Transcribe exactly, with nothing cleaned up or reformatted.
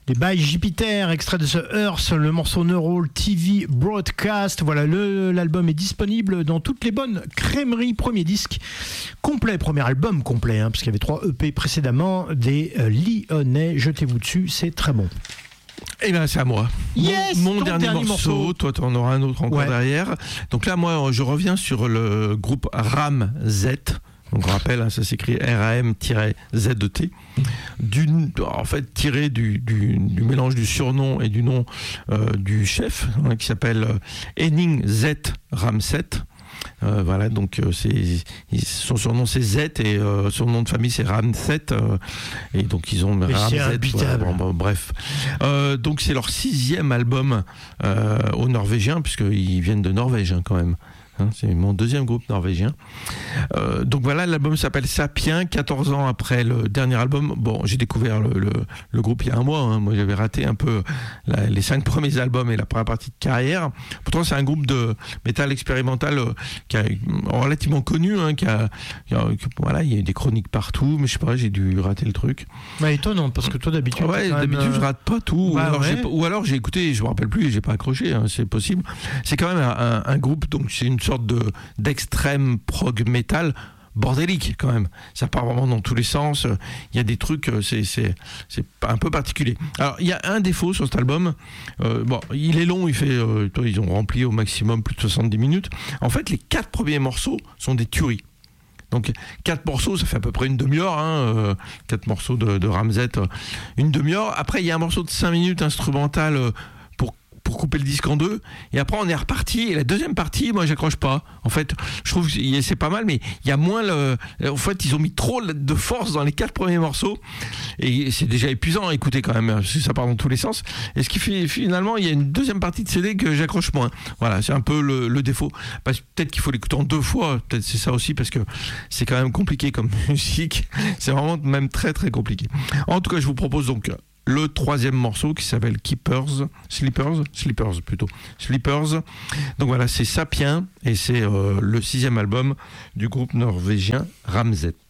Les By Jupiter, extrait de ce Earth, le morceau Neural T V Broadcast. Voilà, le, l'album est disponible dans toutes les bonnes crèmeries. Premier disque complet, premier album complet, hein, parce qu'il y avait trois E P précédemment, des euh, Lyonnais. Jetez-vous dessus, c'est très bon. Eh bien, c'est à moi. Yes, mon mon dernier, dernier morceau, morceau. toi, tu en auras un autre encore Ouais. derrière. Donc là, moi, je reviens sur le groupe Ram Z. Donc, on rappelle, hein, ça s'écrit R A M-Z E T. D'une, en fait, tiré du, du, du mélange du surnom et du nom euh, du chef, hein, qui s'appelle euh, Henning Z Ramset. Euh, voilà, donc euh, c'est, son surnom c'est Z et euh, son nom de famille c'est Ramset, euh, et donc ils ont Mais c'est Ramset. Voilà, imbitable. bon, bon, bref, euh, donc c'est leur sixième album euh, aux Norvégiens, puisqu'ils viennent de Norvège hein, quand même. Hein, c'est mon deuxième groupe norvégien. Euh, donc voilà, l'album s'appelle Sapiens, quatorze ans après le dernier album. Bon, j'ai découvert le, le, le groupe il y a un mois. Hein. Moi, j'avais raté un peu la, les cinq premiers albums et la première partie de carrière. Pourtant, c'est un groupe de métal expérimental euh, qui a relativement connu. Hein, qui a, qui a, qui, voilà, il y a eu des chroniques partout, mais je sais pas, j'ai dû rater le truc. Bah, étonnant, parce que toi, d'habitude. Ouais, quand d'habitude, même, je rate pas tout. Bah, ou, alors ouais. j'ai, ou alors j'ai écouté, je me rappelle plus, et j'ai pas accroché. Hein, c'est possible. C'est quand même un, un, un groupe, donc c'est une sorte de d'extrême prog metal bordélique quand même. Ça part vraiment dans tous les sens. Il y a des trucs, c'est c'est c'est un peu particulier. Alors il y a un défaut sur cet album. Euh, bon, il est long, il fait, euh, ils ont rempli au maximum plus de soixante-dix minutes. En fait, les quatre premiers morceaux sont des tueries. Donc quatre morceaux, ça fait à peu près une demi-heure, hein, euh, quatre morceaux de, de Ramset, euh, une demi-heure. Après, il y a un morceau de cinq minutes instrumental euh, pour pour couper le disque en deux, et après on est reparti, et la deuxième partie, moi j'accroche pas. En fait, je trouve que c'est pas mal, mais il y a moins le... En fait, ils ont mis trop de force dans les quatre premiers morceaux, et c'est déjà épuisant à écouter quand même, parce que ça part dans tous les sens. Et ce qui fait, finalement, il y a une deuxième partie de C D que j'accroche moins. Voilà, c'est un peu le, le défaut. Parce que peut-être qu'il faut l'écouter en deux fois, peut-être c'est ça aussi, parce que c'est quand même compliqué comme musique. C'est vraiment même très très compliqué. En tout cas, je vous propose donc le troisième morceau qui s'appelle Keepers, Sleepers, Sleepers plutôt, Sleepers. Donc voilà, c'est Sapiens et c'est euh, le sixième album du groupe norvégien Ramset.